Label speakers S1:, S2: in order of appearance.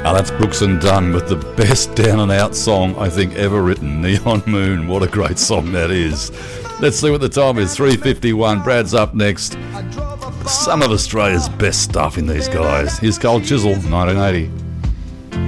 S1: Ah, that's Brooks and Dunn with the best down and out song I think ever written, Neon Moon. What a great song that is. Let's see what the time is, 3:51. Brad's up next. Some of Australia's best stuff in these guys. Here's Cold Chisel, 1980.